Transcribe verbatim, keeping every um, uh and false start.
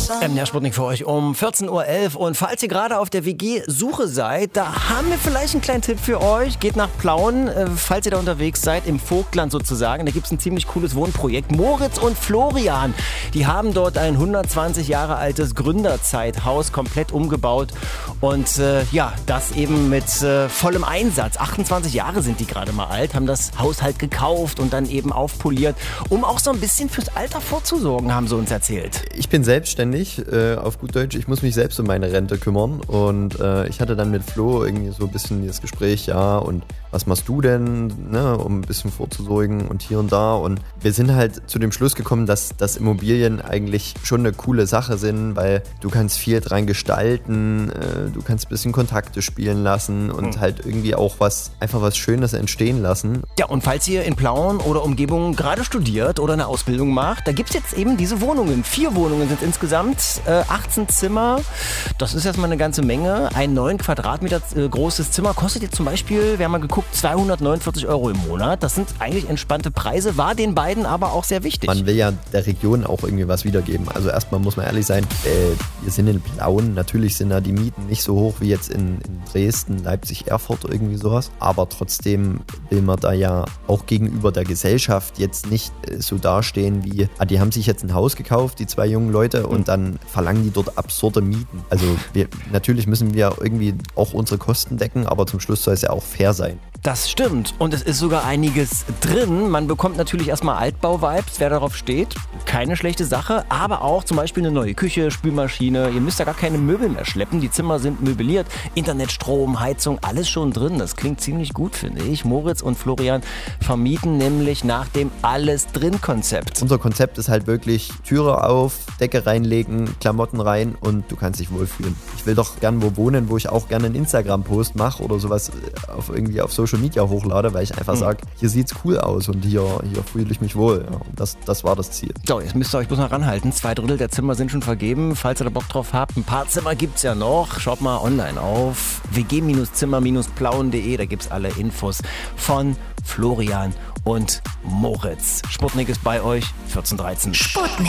M D R Sputnik für euch um vierzehn Uhr elf. Und falls ihr gerade auf der W G-Suche seid, da haben wir vielleicht einen kleinen Tipp für euch. Geht nach Plauen, äh, falls ihr da unterwegs seid, im Vogtland sozusagen. Da gibt es ein ziemlich cooles Wohnprojekt. Moritz und Florian, die haben dort ein hundertzwanzig Jahre altes Gründerzeithaus komplett umgebaut. Und äh, ja, das eben mit äh, vollem Einsatz. achtundzwanzig Jahre sind die gerade mal alt, haben das Haus halt gekauft und dann eben aufpoliert, um auch so ein bisschen fürs Alter vorzusorgen, haben sie uns erzählt. Ich bin selbstständig, äh, auf gut Deutsch. Ich muss mich selbst um meine Rente kümmern. Und äh, ich hatte dann mit Flo irgendwie so ein bisschen das Gespräch, ja, und was machst du denn, ne, um ein bisschen vorzusorgen und hier und da. Und wir sind halt zu dem Schluss gekommen, dass, dass Immobilien eigentlich schon eine coole Sache sind, weil du kannst viel dran gestalten, äh, du kannst ein bisschen Kontakte spielen lassen und mhm. halt irgendwie auch was, einfach was Schönes entstehen lassen. Ja, und falls ihr in Plauen oder Umgebung gerade studiert oder eine Ausbildung macht, da gibt es jetzt eben diese Wohnungen. Vier Wohnungen sind insgesamt, äh, achtzehn Zimmer. Das ist erstmal eine ganze Menge. Ein neun Quadratmeter äh, großes Zimmer kostet jetzt zum Beispiel, wir haben mal geguckt, zweihundertneunundvierzig Euro im Monat. Das sind eigentlich entspannte Preise, war den beiden aber auch sehr wichtig. Man will ja der Region auch irgendwie was wiedergeben. Also erstmal muss man ehrlich sein, äh, wir sind in Plauen. Natürlich sind da die Mieten nicht so hoch wie jetzt in, in Dresden, Leipzig, Erfurt, irgendwie sowas. Aber trotzdem will man da ja auch gegenüber der Gesellschaft jetzt nicht äh, so dastehen wie, ah, die haben sich jetzt ein Haus gekauft, die zwei jungen Leute, und dann verlangen die dort absurde Mieten. Also wir, natürlich müssen wir irgendwie auch unsere Kosten decken, aber zum Schluss soll es ja auch fair sein. Das stimmt. Und es ist sogar einiges drin. Man bekommt natürlich erstmal Altbau-Vibes, wer darauf steht. Keine schlechte Sache. Aber auch zum Beispiel eine neue Küche, Spülmaschine. Ihr müsst da gar keine Möbel mehr schleppen. Die Zimmer sind möbliert. Internet, Strom, Heizung, alles schon drin. Das klingt ziemlich gut, finde ich. Moritz und Florian vermieten nämlich nach dem Alles-Drin-Konzept. Unser Konzept ist halt wirklich Türe auf, Decke reinlegen, Klamotten rein und du kannst dich wohlfühlen. Ich will doch gern wo wohnen, wo ich auch gerne einen Instagram-Post mache oder sowas auf irgendwie auf Social Media hochlade, weil ich einfach sage, hier sieht's cool aus und hier, hier fühle ich mich wohl. Ja, und das, das war das Ziel. So, jetzt müsst ihr euch bloß noch ranhalten. Zwei Drittel der Zimmer sind schon vergeben. Falls ihr da Bock drauf habt, ein paar Zimmer gibt's ja noch. Schaut mal online auf w g Zimmer plauen punkt de. Da gibt's alle Infos von Florian und Moritz. Sputnik ist bei euch, vierzehn Uhr dreizehn. Sputnik.